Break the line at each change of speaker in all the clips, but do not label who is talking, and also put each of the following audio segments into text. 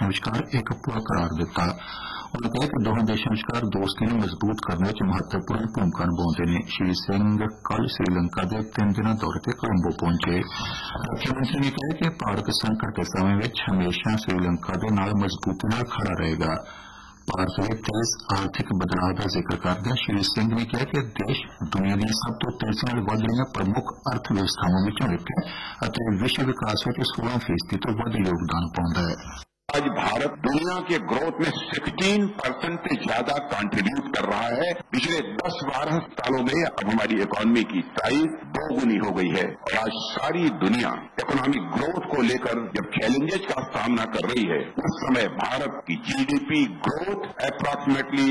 देशों विचकार एक अफवाह करार दिता। उन्होंने कहा कि दोनों देशों विचकार दोस्ती नूं मजबूत करने में महत्वपूर्ण भूमिका निभाते हैं। श्री सिंह कल श्रीलंका के 3 दिना दौरे पर कोलंबो पहुंचे। रक्षा मंत्री ने कहा कि भारत संकट के समय में हमेशा श्रीलंका के नाल मजबूती नाल खड़ा रहेगा। भारत के तेज आर्थिक बदलाव का जिक्र करदे श्री सिंह ने कहा कि देश दुनिया दी सब तो तेजी नाल वध रही प्रमुख अर्थव्यवस्थावां विचों एक है और विश्व विकास में 16% तो वध योगदान पाउंदा है।
आज भारत दुनिया के ग्रोथ में 16% से ज्यादा कंट्रीब्यूट कर रहा है। पिछले 10-12 सालों में अब हमारी इकोनॉमी की साइज 2 गुनी हो गई है और आज सारी दुनिया इकोनॉमिक ग्रोथ को लेकर जब चैलेंजेस का सामना कर रही है उस समय भारत की जीडीपी ग्रोथ अप्रॉक्सीमेटली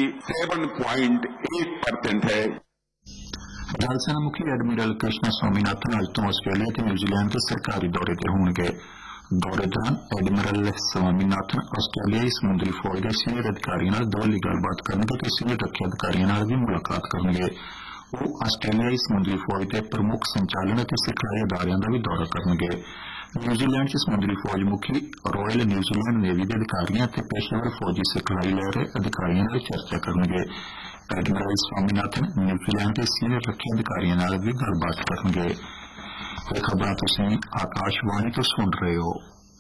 7.8% है।
जल सेना मुखी एडमिरल कृष्णा स्वामीनाथन अज तो आस्ट्रेलिया ते न्यूजीलैंड के सरकारी दौरे ते होणगे। दौरे दौरान एडमिरल स्वामीनाथन आस्ट्रेलियाई समुद्री फौज के सीनियर अधिकारियों नाल दोहरी गलबात करनगे ते सीनियर रक्षा अधिकारियों नाल भी मुलाकात करनगे। वो आस्ट्रेलियाई समुद्री फौज के प्रमुख संचालन और सिखलाई अदारियां का भी दौरा करनगे। न्यूजीलैंड च समुद्री फौज मुखी रॉयल न्यूजीलैंड नेवी के अधिकारियों और पेशेवर फौजी सिखलाई लै रहे अधिकारियों नाल चर्चा करनगे। एडमिरल स्वामीनाथन न्यूजीलैंड के सीनियर रक्षा अधिकारियों नाल भी गलबात करनगे। ये खबरां तुसीं आकाशवाणी तो सुन रहे हो।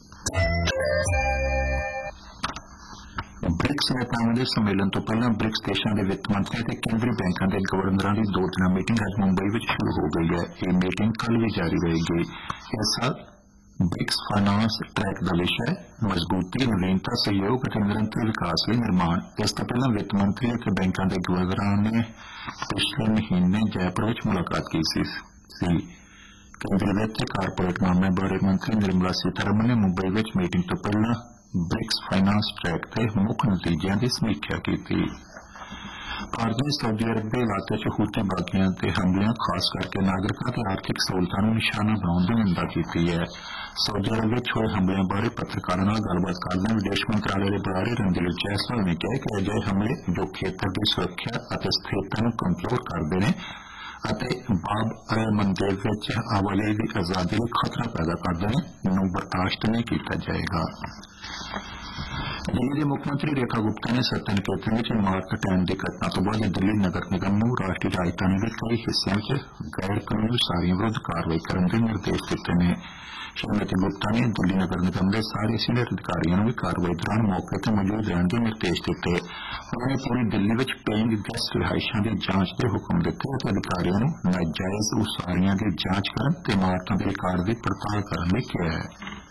ब्रिक्स नेतावां दे सम्मेलन तो पहला ब्रिक्स देशों के वित्त मंत्रियों ते केंद्रीय बैंकों के गवर्नरां दी 2 दिना मीटिंग अज मुंबई में शुरू हो गई है। ये मीटिंग कल भी जारी रहेगी। इस साल ब्रिक्स फाइनेंस ट्रैक का विषय मजबूती, नवीनता, सहयोग और निरंतर विकास लिए निर्माण। इस तो पहला वित्त मंत्री और बैंकों के गवर्नरां ने पिछले महीने जयपुर में मुलाकात की सी। केंद्रीय वित्त कारपोरेट मामले बारे मंत्री निर्मला सीतारमण ने मुंबई में मीटिंग तो पहला ब्रिक्स फाइनेंस ट्रैक के मुख्य नतीजों की समीक्षा की थी। भारत ने सऊदी अरब के इलाके च हूती बागियों के हमलों खास करके नागरिकों की आर्थिक सहूलतों को निशाना बनाने की निंदा की है। सऊदी अरब में होए हमलों बारे पत्रकारों नाल गलबात करदे विदेश मंत्रालय के बुलारे रणदीप जायसवाल ने कहा कि अजिहे हमले जो खेतर की सुरक्षा और स्थिरता को कमजोर करते हैं बाब अल मंदेब विच आवाजाही की आजादी को खतरा पैदा करते हैं बर्दाश्त नहीं किया जाएगा। दिल्ली के मुख्यमंत्री रेखा गुप्ता ने सत्ता निकेतन में मार कटाने की घटना तो बाद दिल्ली नगर निगम को राष्ट्रीय राजधानी के कई हिस्सों में गैर कानूनी उसारियों विरुद्ध कार्रवाई करने के निर्देश दिए हैं। श्रीमती गुप्ता ने दिल्ली नगर निगम के सारे सीनियर अधिकारियों को भी कार्रवाई दौरान मौके पर मौजूद रहने के निर्देश दिए। उन्होंने पूरी दिल्ली में पेइंग गेस्ट रिहायशों की जांच के हुक्म दिए और अधिकारियों को नाजायज उसारियों की जांच करने इमारतों के रिकॉर्ड की पड़ताल करने किया है।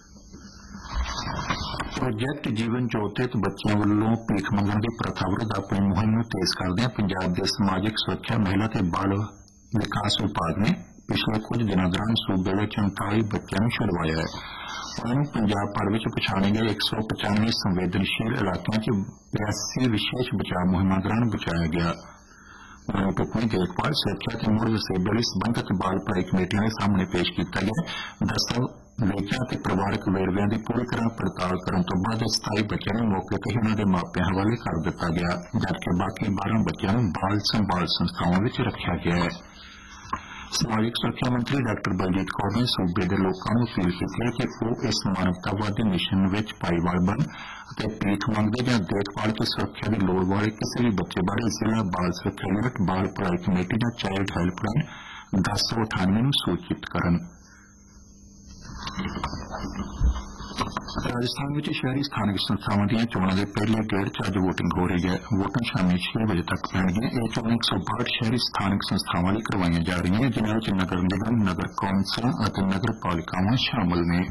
प्रोजेक्ट जीवन ज्योति बच्चों वालों भीख मंगण की प्रथा विरुद्ध अपनी मुहिम को तेज करदे पंजाब के समाजिक सुरक्षा महिला और बाल विकास विभाग ने पिछले कुछ दिनों दौरान सूबे में 39 बच्चों को छुड़वाया है। उन्होंने पंजाब भर में पछाणे गए 195 संवेदनशील इलाकों च 82 विशेष बचाव मुहिमों दौरान बचाया गया। उन्होंने टुकड़ी देखभाल सुरक्षा और मुड़ वसेबे लिए संबंधित बाल भलाई कमेटियों के सामने पेश किया गया। दस्तावेजों और परिवारक वेरविਆਂ की पूरी तरह पड़ताल करने तो बाद 27 बच्चों को मौके पर ही उन्होंने मापिਆਂ हवाले कर दिता गया जबकि बाकी 12 बच्चों को बाल संभाल संस्थाओं में रखा गया है। समाजिक सुरक्षा मंत्री डॉक्टर बलजीत कौर ने सूबे के लोगों को अपील की है कि वो इस मानवतावादी मिशन में भाईवाल बन भीख मंगते या देखभाल की सुरक्षा की लोड़ वाले किसी भी बच्चे बारे जिला बाल सुरक्षा यूनिट बाल भलाई कमेटी या चाइल्ड हेल्पलाइन 1098 सूचित करन। राजस्थान में शहरी स्थानिक संस्थावां दी चोणां के पहले गेड़ च अज वोटिंग हो रही है। वोटां शाम 6 बजे तक पैणगियां। यह चोणां 162 शहरी स्थानिक संस्थावां लई करवाईयां जा रही हैं जिन्हां विच नगर निगम, नगर कौंसल और नगर पालिकावां शामिल ने।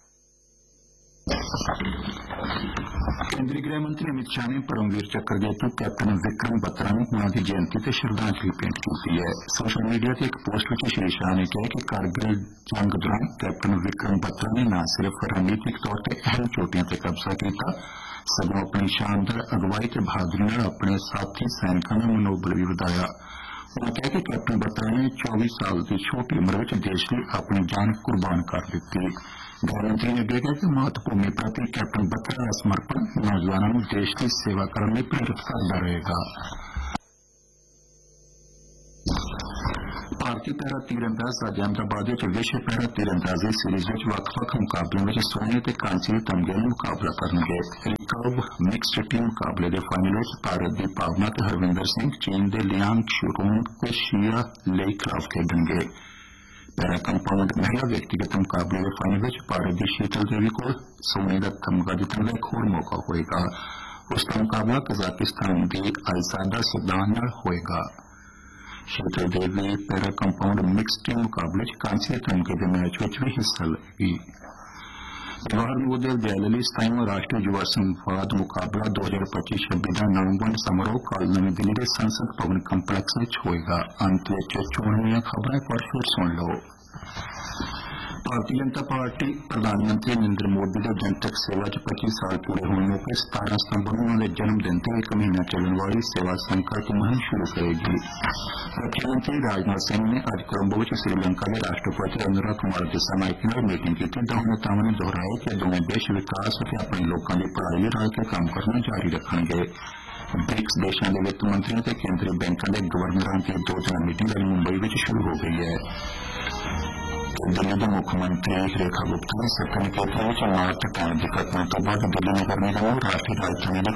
केंद्रीय गृह मंत्री अमित शाह ने परमवीर चक्र जेतू कैप्टन विक्रम बत्रा ने उन्होंने जयंती पर श्रद्धांजलि भेंट की है। सोशल मीडिया से एक पोस्ट में श्री शाह ने कहा कि कारगिल जंग दौरान कैप्टन विक्रम बत्रा ने न सिर्फ रणनीतिक तौर पर अहम चोटियों पर कब्जा किया सगों अपनी शानदार अगवाई के बहादुरी ने अपने साथी सैनिकों का मनोबल भी बढ़ाया। उन्होंने कहा कि कैप्टन बत्रा ने 24 साल की छोटी उम्र में देश की अपनी जान कुर्बान कर दी। गृहमंत्री ने कहा कि मातृभूमि प्रति कैप्टन बत्रा का समर्पण नौजवानों को देश की सेवा करने में प्रेरित करता रहेगा। भारतीय पैरा तीरंदाज ਅੱਜ अहमदाबाद ਵਿੱਚ ਵਿਸ਼ਵ ਪੈਰਾ तीरंदाजी सीरीज़ ਵਿੱਚ ਵੱਖ-ਵੱਖ ਮੁਕਾਬਲਿਆਂ ਵਿੱਚ ਸੋਨੇ ਤੇ ਕਾਂਸੀ ਦੇ ਤਮਗੇ ਨੂੰ ਮੁਕਾਬਲਾ ਕਰਨਗੇ। ਰਿਕਰਵ ਮਿਕਸਡ ਟੀਮ ਮੁਕਾਬਲੇ ਦੇ ਫਾਈਨਲ ਵਿੱਚ ਭਾਰਤ ਦੀ ਭਾਵਨਾ ਤੇ ਹਰਵਿੰਦਰ ਸਿੰਘ ਚੀਨ ਦੇ ਲਿਆਂਗ ਸ਼ੂਰੋਂਗ ਤੇ ਸ਼ੀਆ ਲਈ ਖਿਲਾਫ ਖੇਡਣਗੇ। पैरा कंपाउंड महिला व्यक्तिगत मुकाबले के फाइनल में भारत की शीतल देवी को सोने का तमगा जीतने का एक होर मौका होएगा। उसका मुकाबला कजाकिस्तान की आइजादा सुल्तान नाल होएगा। शीतल देवी पैरा कंपाउंड मिक्स टीम मुकाबले कांसी तमगे के मैच में भी हिस्सा लेगी। जवाहर नवोदय विद्यालय 27वां राष्ट्रीय युवा संवाद मुकाबला 2025-26 का नवंबर समारोह कल नवी दिल्ली के संसद भवन कंपलैक्स में होएगा। अंत में चुनावी खबरें पर फिर सुन लो। भारतीय जनता पार्टी प्रधानमंत्री नरेंद्र मोदी के जनतक सेवा 25 साल पूरे होने मौके 17 सितंबर को उन्होंने जन्मदिन से एक महीना चलने वाली सेवा संकल्प मुहिम शुरू करेगी। मुख्यमंत्री राजनाथ सिंह ने आज कोलंबो में श्रीलंका के राष्ट्रपति अनुराग कुमार दिसानायके नाल मीटिंग की। दोनों नेताओं ने दोहराया कि दोनों देश विकास और अपने लोगों की भलाई राह के काम करना जारी रखेंगे। ब्रिक्स देशों के वित्त मंत्रियों और केंद्रीय बैंकों के गवर्नरों की 2 दिना मीटिंग आज मुंबई में शुरू हो गई है। दिल्ली के मुख्यमंत्री रेखा गुप्ता ने सत्र के मार्च टाइम की घटना तो बाद दिल्ली नगर निगम और राष्ट्रीय राजधानी के